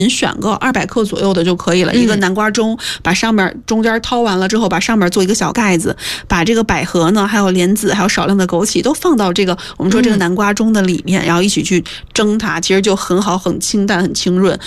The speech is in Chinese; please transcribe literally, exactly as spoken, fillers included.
您选个二百克左右的就可以了，一个南瓜盅，把上面中间掏完了之后，把上面做一个小盖子，把这个百合呢，还有莲子，还有少量的枸杞都放到这个我们说这个南瓜盅的里面，然后一起去蒸它，其实就很好，很清淡，很清润。